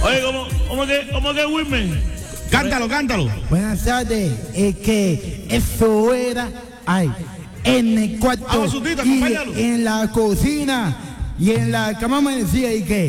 Oye, ¿cómo que Wilmer? Cántalo. Buenas tardes. Es que eso era, en el cuarto, Vamos, Sutito, y acompáñalo. en la cocina y en la cama me decía y que